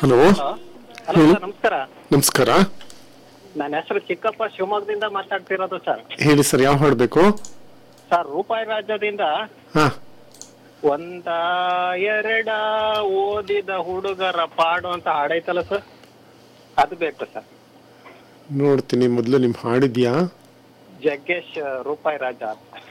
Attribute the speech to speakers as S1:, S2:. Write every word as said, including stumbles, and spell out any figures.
S1: Hello.
S2: Hello sir, ನಮಸ್ಕಾರ.
S1: ನಮಸ್ಕಾರ.
S2: ನನ್ನ ಹೆಸರು ಚಿಕ್ಕಪ್ಪ, ಶಿವಮೊಗ್ಗದಿಂದ ಮಾತಾಡ್ತಿರೋದು ಸರ್.
S1: ಹೇಳಿ ಸರ್, ಯಾವ ಹಾಡು ಬೇಕು?
S2: ಸರ್, ರೂಪಾಯಿ ರಾಜ್ಯದಿಂದ
S1: ಹಾ
S2: ಒಂದ ಎರಡ ಓದಿದ ಹುಡುಗರ ಪಾಡು ಅಂತ ಹಾಡೈತಲ್ಲ ಸರ್, ಅದು ಬೇಕು ಸರ್.
S1: ನೋಡ್ತೀನಿ. ಮೊದಲು ನಿಮ್ ಹಾಡಿದ್ಯಾ?
S2: ಜಗ್ಗೇಶ್ ರೂಪಾಯಿ ರಾಜ.